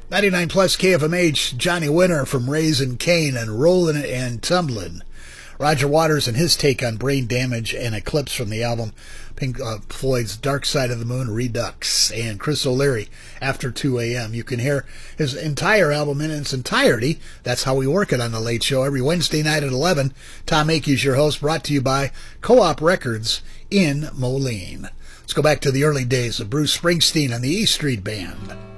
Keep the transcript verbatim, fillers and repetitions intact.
ninety-nine plus K F M H, Johnny Winter from Raising Cane and Rollin' and Tumblin'. Roger Waters and his take on Brain Damage and Eclipse from the album Pink uh, Floyd's Dark Side of the Moon Redux. And Chris O'Leary, After two a.m. You can hear his entire album in its entirety. That's how we work it on The Late Show every Wednesday night at eleven. Tom Akey's your host, brought to you by Co-op Records in Moline. Let's go back to the early days of Bruce Springsteen and the E Street Band.